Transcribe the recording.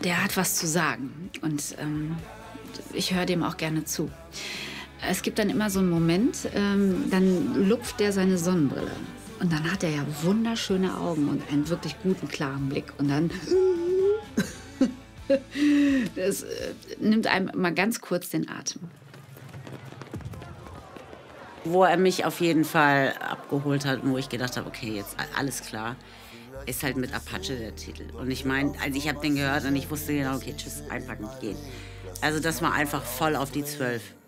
der hat was zu sagen und ich höre dem auch gerne zu. Es gibt dann immer so einen Moment, dann lupft der seine Sonnenbrille und dann hat er ja wunderschöne Augen und einen wirklich guten, klaren Blick und dann das nimmt einem mal ganz kurz den Atem. Wo er mich auf jeden Fall abgeholt hat und wo ich gedacht habe, okay, jetzt alles klar, ist halt mit Apache der Titel. Und ich meine, also ich habe den gehört und ich wusste genau, okay, tschüss, einpacken, gehen. Also das war einfach voll auf die 12.